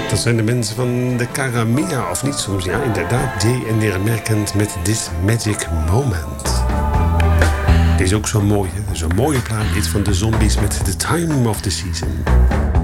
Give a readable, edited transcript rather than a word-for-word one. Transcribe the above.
Dat zijn de mensen van de Caramea, of niet soms? Ja, inderdaad. Jay en Neermerkend met This Magic Moment. Dit is ook zo mooi, hè? Zo'n mooie plaat, dit van de Zombies met The Time of the Season.